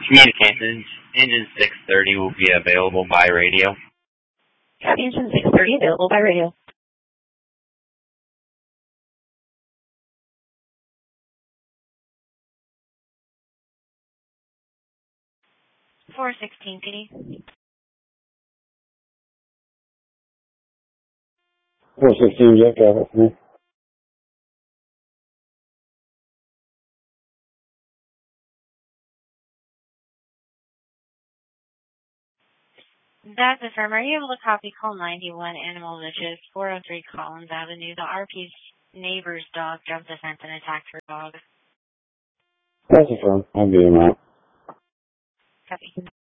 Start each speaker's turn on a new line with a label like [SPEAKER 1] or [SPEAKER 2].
[SPEAKER 1] Communications, engine 630 will be available by radio.
[SPEAKER 2] Engine 630 available by radio.
[SPEAKER 3] 416 PD.
[SPEAKER 4] 416, Jack, got it.
[SPEAKER 3] That's affirmed. Are you able to copy call 91 Animal Vicious, 403 Collins Avenue? The RP's neighbor's dog jumped the fence and attacked her dog.
[SPEAKER 4] That's affirmed. I'll get him out.
[SPEAKER 3] Copy.